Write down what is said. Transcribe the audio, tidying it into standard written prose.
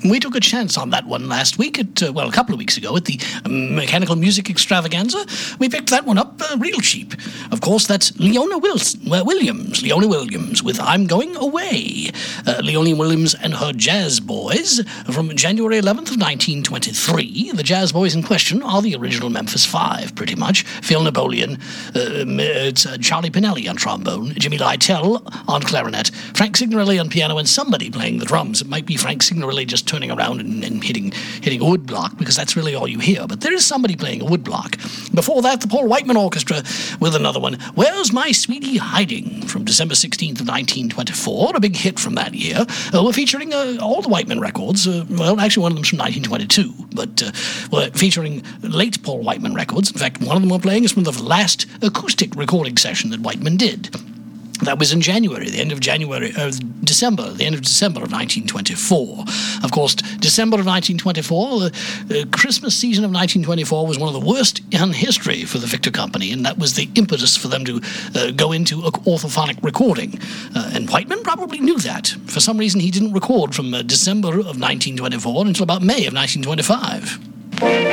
We took a chance on that one last week, a couple of weeks ago, at the Mechanical Music Extravaganza. We picked that one up real cheap. Of course, that's Leona Williams with I'm Going Away. Leona Williams and her Jazz Boys from January 11th of 1923. The Jazz Boys in question are the original Memphis Five, pretty much. Phil Napoleon, Charlie Pinelli on trombone, Jimmy Lytell on clarinet, Frank Signorelli on piano, and somebody playing the drums. It might be Frank Signorelli just turning around and hitting a wood block, because that's really all you hear. But there is somebody playing a wood block. Before that, the Paul Whiteman Orchestra with another one, Where's My Sweetie Hiding, from December 16th of 1924, a big hit from that year. We're featuring all the Whiteman records. Actually, one of them's from 1922, but we're featuring late Paul Whiteman records. In fact, one of them we're playing is from the last acoustic recording session that Whiteman did. That was in December of 1924. Of course, December of 1924, the Christmas season of 1924 was one of the worst in history for the Victor Company, and that was the impetus for them to go into orthophonic recording. And Whiteman probably knew that. For some reason, he didn't record from December of 1924 until about May of 1925.